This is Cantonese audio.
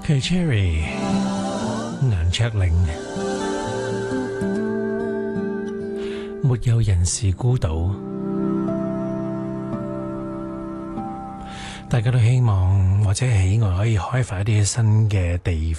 佢係 Cherry 顏卓靈，沒有人是孤島。大家都希望或者喜愛可以開發一啲新嘅地